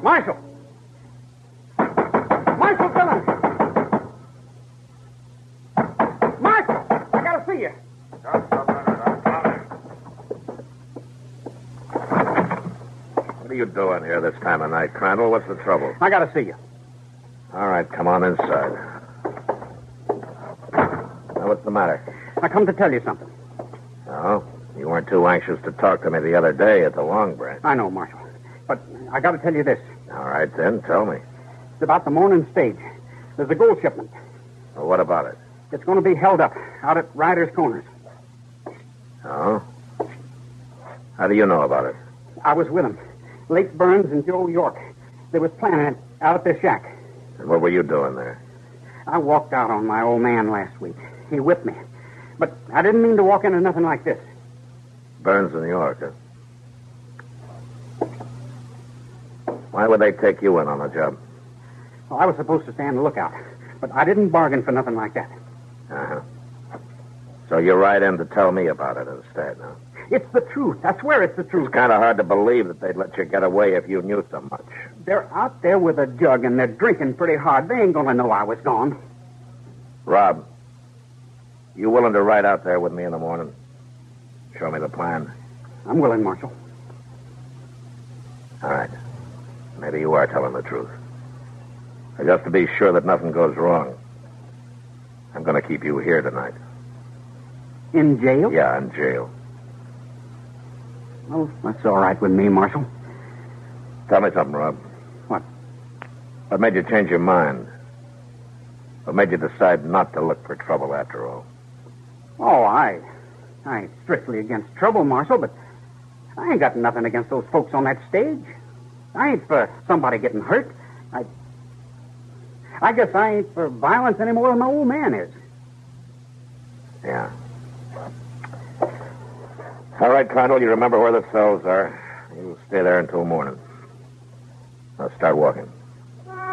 Marshal! Marshal Dillon! Marshal! I gotta see you. Just a minute, I'm coming. What are you doing here this time of night, Crandall? What's the trouble? I gotta see you. All right, come on inside. Now, what's the matter? I come to tell you something. Oh? You weren't too anxious to talk to me the other day at the Long Branch. I know, Marshal. But I gotta tell you this. All right, then, tell me. It's about the morning stage. There's a gold shipment. Well, what about it? It's going to be held up out at Ryder's Corners. Oh? How do you know about it? I was with them. Lake Burns and Joe York. They was planning it out at their shack. And what were you doing there? I walked out on my old man last week. He whipped me. But I didn't mean to walk into nothing like this. Burns in New York, huh? Why would they take you in on the job? Well, I was supposed to stand lookout. But I didn't bargain for nothing like that. Uh-huh. So you ride in to tell me about it instead, huh? It's the truth. I swear it's the truth. It's kind of hard to believe that they'd let you get away if you knew so much. They're out there with a jug and they're drinking pretty hard. They ain't going to know I was gone. Rob, you willing to ride out there with me in the morning? Show me the plan. I'm willing, Marshal. All right. Maybe you are telling the truth. But just to be sure that nothing goes wrong, I'm going to keep you here tonight. In jail? Yeah, in jail. Well, that's all right with me, Marshal. Tell me something, Rob. What? What made you change your mind? What made you decide not to look for trouble after all? Oh, I ain't strictly against trouble, Marshal, but I ain't got nothing against those folks on that stage. I ain't for somebody getting hurt. I guess I ain't for violence any more than my old man is. Yeah. All right, Crandall, you remember where the cells are. You stay there until morning. Now start walking.